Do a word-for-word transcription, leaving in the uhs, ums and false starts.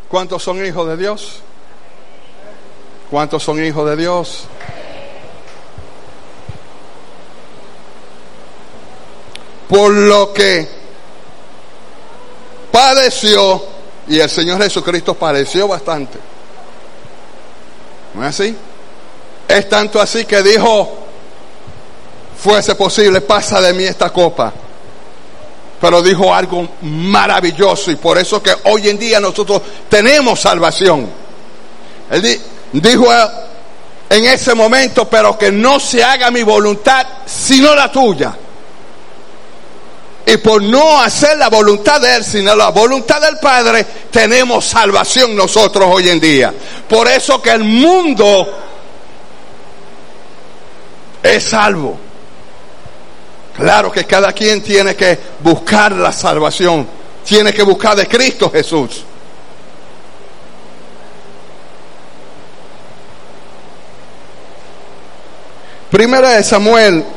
¿Cuántos son hijos de Dios? ¿Cuántos son hijos de Dios? Por lo que padeció, y el Señor Jesucristo padeció bastante. ¿No es así? Es tanto así que dijo, fuese posible, pasa de mí esta copa. Pero dijo algo maravilloso, y por eso que hoy en día nosotros tenemos salvación. Él di, dijo en ese momento, pero que no se haga mi voluntad sino la tuya. Y por no hacer la voluntad de Él, sino la voluntad del Padre, tenemos salvación nosotros hoy en día. Por eso que el mundo es salvo. Claro que cada quien tiene que buscar la salvación, tiene que buscar de Cristo Jesús. Primera de Samuel